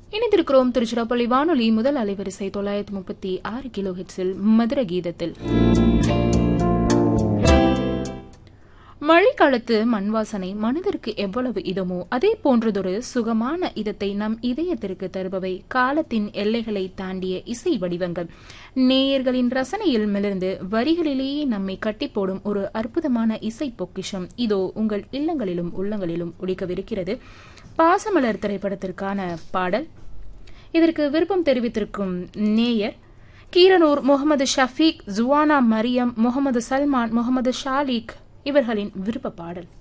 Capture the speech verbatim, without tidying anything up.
இணைந்திருக்கிறோம் திருச்சிராப்பள்ளி வானொலி முதல் அலைவரிசை தொள்ளாயிரத்தி முப்பத்தி ஆறு கிலோ ஹெட்ஸில் மதுர கீதத்தில். மழைக்காலத்து மண்வாசனை மனதிற்கு எவ்வளவு இதமோ அதே போன்றதொரு சுகமான இதத்தை நம் இதயத்திற்கு தருபவை காலத்தின் எல்லைகளை தாண்டிய இசை வடிவங்கள். நேயர்களின் ரசனையில் மிளர்ந்து வரிகளிலேயே நம்மை கட்டி போடும் ஒரு அற்புதமான இசை பொக்கிஷம் இதோ உங்கள் இல்லங்களிலும் உள்ளங்களிலும் ஒலிக்கவிருக்கிறது. பாசமலர் திரைப்படத்திற்கான பாடல். இதற்கு விருப்பம் தெரிவித்திருக்கும் நேயர் கீரனூர் முகமது ஷஃபீக், ஜுவானா மரியம், முகமது சல்மான், முகமது ஷாலிக் இவர்களின் விருப்ப பாடல்.